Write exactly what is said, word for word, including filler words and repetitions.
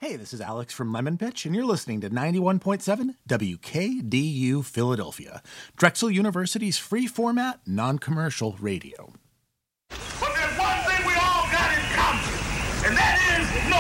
Hey, this is Alex from Lemon Pitch, and you're listening to ninety-one point seven W K D U Philadelphia, Drexel University's free format, non-commercial radio.